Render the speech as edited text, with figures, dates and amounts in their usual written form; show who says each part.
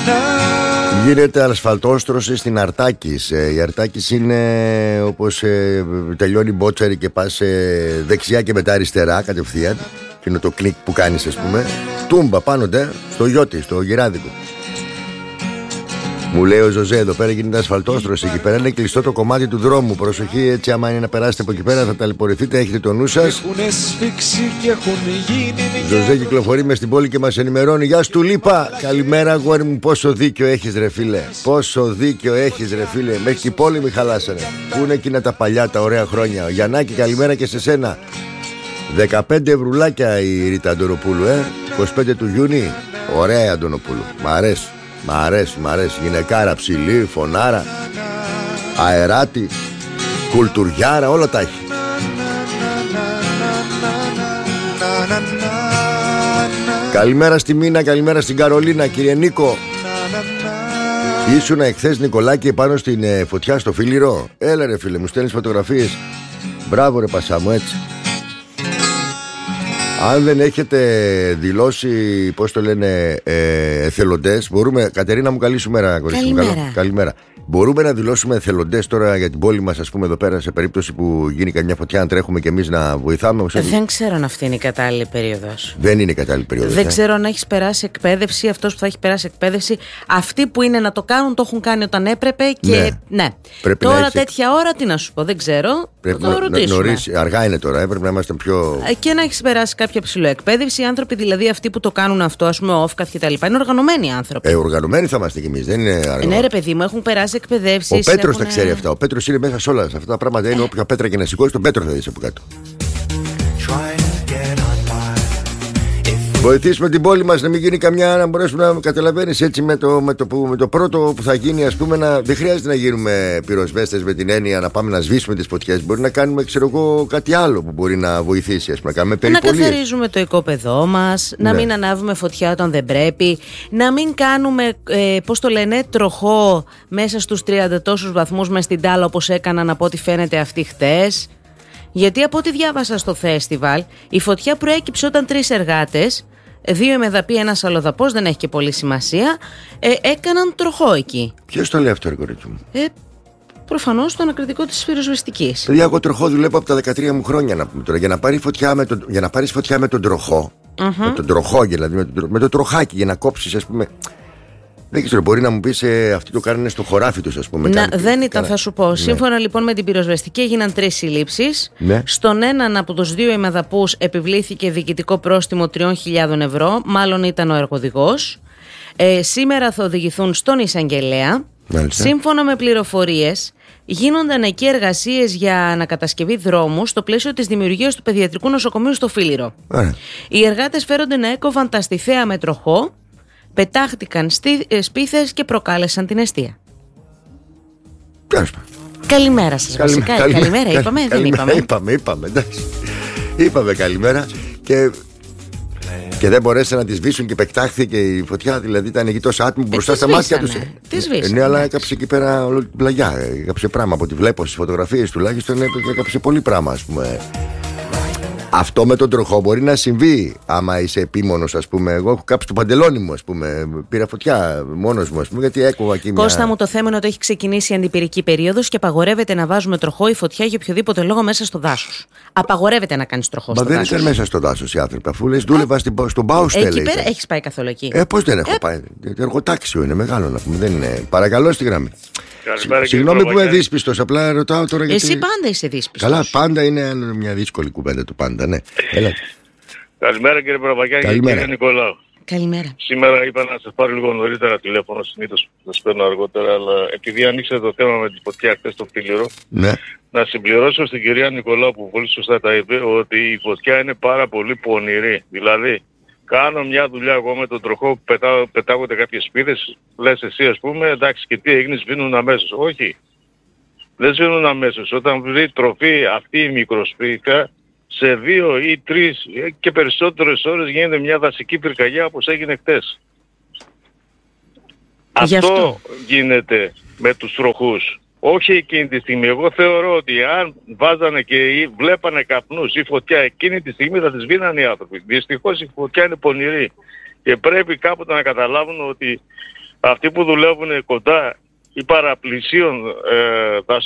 Speaker 1: Γίνεται ασφαλτόστρωση στην Αρτάκης. Η Αρτάκης είναι όπως τελειώνει Μπότσαρη και πας δεξιά και μετά αριστερά κατευθείαν. Και είναι το κλικ που κάνεις, ας πούμε. Τούμπα πάνω στο γιώτη, στο γυράδικο. Μου λέει ο Ζωζέ, εδώ πέρα γίνεται ασφαλτόστρωση. Εκεί πέρα είναι κλειστό το κομμάτι του δρόμου. Προσοχή, έτσι, άμα είναι να περάσετε από εκεί πέρα, θα ταλαιπωρηθείτε. Έχετε το νου σας. Ζωζέ κυκλοφορεί μες στην πόλη και μας ενημερώνει. Γεια σου, Λίπα. Καλημέρα, αγόρι μου. Πόσο δίκιο έχεις, ρε φίλε. Πόσο δίκιο έχεις, ρε φίλε. Μέχρι και η πόλη μη χαλάσανε. Πού είναι εκείνα τα παλιά, τα ωραία χρόνια. Ο Γιαννάκη, καλημέρα και σε σένα. 15 ευρουλάκια η Ρίτα Αντωνοπούλου, 25 του Ιούνιου. Ωραία, Αντωνοπούλου. Μ' αρέσει. Μ' αρέσει. Γυναικάρα, ψηλή, φωνάρα, αεράτη, κουλτουριάρα, όλα τα έχει. Καλημέρα στη Μίνα, καλημέρα στην Καρολίνα, κύριε Νίκο. Ήσουνα εχθές, Νικολάκη, επάνω στην φωτιά στο Φίλιρο. Έλα ρε φίλε, μου στέλνεις φωτογραφίες. Μπράβο ρε Πασά μου, έτσι. Αν δεν έχετε δηλώσει, πώς το λένε, εθελοντές, μπορούμε. Κατερίνα μου, καλή σου μέρα, κορίτσι μου. Καλημέρα. Μπορούμε να δηλώσουμε εθελοντές τώρα για την πόλη μας, ας πούμε, εδώ πέρα, σε περίπτωση που γίνει καμιά φωτιά, να τρέχουμε κι εμείς να βοηθάμε.
Speaker 2: Δεν ξέρω αν αυτή είναι η κατάλληλη περίοδος.
Speaker 1: Δεν είναι η κατάλληλη περίοδος.
Speaker 2: Δεν ξέρω αν έχεις περάσει εκπαίδευση, αυτός που θα έχει περάσει εκπαίδευση. Αυτοί που είναι να το κάνουν, το έχουν κάνει όταν έπρεπε και. Ναι. Τώρα τέτοια ώρα, τι να σου πω, δεν ξέρω.
Speaker 1: Πρέπει νωρίς, αργά είναι τώρα, έπρεπε να είμαστε πιο.
Speaker 2: Και να έχεις περάσει κάποια ψηλοεκπαίδευση. Οι άνθρωποι δηλαδή αυτοί που το κάνουν αυτό, ας πούμε, όφκαθ και τα λοιπά, είναι οργανωμένοι άνθρωποι.
Speaker 1: Οργανωμένοι θα είμαστε κι εμείς, δεν είναι αργά.
Speaker 2: Ναι, ρε παιδί μου, έχουν περάσει εκπαιδεύσεις.
Speaker 1: Ο Πέτρος τα ξέρει αυτά. Ο Πέτρος είναι μέσα σε όλα αυτά τα πράγματα. Είναι όποια πέτρα και να σηκώσει, τον Πέτρο θα δεις από κάτω. Βοηθήσουμε την πόλη μας να μην γίνει καμιά, να μπορέσουμε να καταλαβαίνεις έτσι με το πρώτο που θα γίνει, ας πούμε, δεν χρειάζεται να γίνουμε πυροσβέστες με την έννοια να πάμε να σβήσουμε τις φωτιές. Μπορεί να κάνουμε, ξέρω εγώ, κάτι άλλο που μπορεί να βοηθήσει, ας πούμε, να κάνουμε περιπολίες.
Speaker 2: Να καθαρίζουμε το οικόπεδό μας, να μην ανάβουμε φωτιά όταν δεν πρέπει, να μην κάνουμε, πώς το λένε, τροχό μέσα στους 30 τόσους βαθμούς μες στην τάλα όπως έκαναν από ό,τι φαίνεται αυτοί χτες. Γιατί από ό,τι διάβασα στο φεστιβάλ, η φωτιά προέκυψε όταν 3 εργάτες, 2 εμεδαποί, 1 αλλοδαπός, δεν έχει και πολύ σημασία, έκαναν τροχό εκεί.
Speaker 1: Ποιος το λέει αυτό, ρε κορίτσι μου?
Speaker 2: Προφανώς το ανακριτικό της πυροσβεστικής.
Speaker 1: Παιδιά, εγώ τροχό δουλεύω από τα 13 μου χρόνια, να πούμε τώρα. Για να πάρεις φωτιά με τον τροχό, με τον τροχό, δηλαδή με το τροχάκι, για να κόψεις, ας πούμε. Δεν ξέρω, μπορεί να μου πεις αυτοί το κάνουν στο χωράφι τους, ας πούμε.
Speaker 2: Δεν ήταν, θα σου πω. Ναι. Σύμφωνα λοιπόν με την πυροσβεστική, έγιναν 3 συλλήψεις. Ναι. Στον έναν από τους 2 ημεδαπούς επιβλήθηκε διοικητικό πρόστιμο 3.000 ευρώ. Μάλλον ήταν ο εργοδηγός. Σήμερα θα οδηγηθούν στον εισαγγελέα. Μάλιστα. Σύμφωνα με πληροφορίες, γίνονταν εκεί εργασίες για ανακατασκευή δρόμου στο πλαίσιο της δημιουργίας του παιδιατρικού νοσοκομείου στο Φίλιρο. Οι εργάτες φέρονται να έκοβαν τα στιθέα με τροχό. Πετάχτηκαν σπίθες και προκάλεσαν την αιστεία. Καλημέρα σας, βασικά. Καλημέρα, είπαμε, δεν είπαμε.
Speaker 1: Είπαμε, εντάξει. Είπαμε καλημέρα και δεν μπορέσαν να τη σβήσουν και πετάχθηκε η φωτιά. Δηλαδή ήταν εκεί τόσα άτομα μπροστά στα μάτια τους.
Speaker 2: Τι σβήσανε.
Speaker 1: Ναι, αλλά έκαψε εκεί πέρα όλη την πλαγιά. Έκαψε πράγμα. Από ό,τι βλέπω στις φωτογραφίες τουλάχιστον, έκαψε πολύ πράγμα, ας πούμε. Αυτό με τον τροχό μπορεί να συμβεί άμα είσαι επίμονος, ας πούμε. Εγώ έχω κάψει το παντελόνι μου, ας πούμε. Πήρα φωτιά μόνος μου, ας πούμε, γιατί έκοβα εκεί μια.
Speaker 2: Κώστα μου, το θέμα είναι ότι έχει ξεκινήσει η αντιπυρική περίοδος και απαγορεύεται να βάζουμε τροχό ή φωτιά για οποιοδήποτε λόγο μέσα στο δάσος. Απαγορεύεται να κάνεις τροχό στο δάσος.
Speaker 1: Μα δεν ήταν μέσα στο δάσος οι άνθρωποι, αφού λες δούλευα στον Μπάουστελ.
Speaker 2: Εκεί πέρα έχεις πάει καθόλου εκεί?
Speaker 1: Πώς δεν έχω πάει. Εργοτάξιο είναι μεγάλο, να πούμε. Δεν είναι. Παρακαλώ στη γραμμή. Συγγνώμη που είμαι δύσπιστος, απλά ρωτάω τώρα γιατί.
Speaker 2: Εσύ πάντα είσαι δύσπιστος.
Speaker 1: Καλά, πάντα είναι μια δύσκολη κουβέντα του πάντα, ναι.
Speaker 3: Καλημέρα κύριε Προβακιάνη και κύριε Νικολάου.
Speaker 2: Καλημέρα.
Speaker 3: Σήμερα είπα να σας πάρω λίγο νωρίτερα τηλέφωνο, συνήθως σας παίρνω αργότερα, αλλά επειδή ανοίξατε το θέμα με τη φωτιά χθες στο Φίλιρο, ναι. Να συμπληρώσω στην κυρία Νικολάου που πολύ σωστά τα είπε, ότι η φωτιά είναι πάρα πολύ πονηρή. Δηλαδή, κάνω μια δουλειά εγώ με τον τροχό, πετάγονται κάποιες σπίδες, λες εσύ ας πούμε, εντάξει και τι έγινε, σβήνουν αμέσως. Όχι, δεν σβήνουν αμέσως. Όταν βρει τροφή αυτή η μικροσπίθα, σε 2 ή 3 και περισσότερες ώρες γίνεται μια δασική πυρκαγιά όπως έγινε χτες. Αυτό γίνεται με τους τροχούς. Όχι εκείνη τη στιγμή. Εγώ θεωρώ ότι αν βάζανε και βλέπανε καπνούς ή φωτιά εκείνη τη στιγμή θα τις σβήνανε οι άνθρωποι. Δυστυχώς η φωτιά είναι πονηρή και πρέπει κάποτε να καταλάβουν ότι αυτοί που δουλεύουν κοντά ή παραπλησίων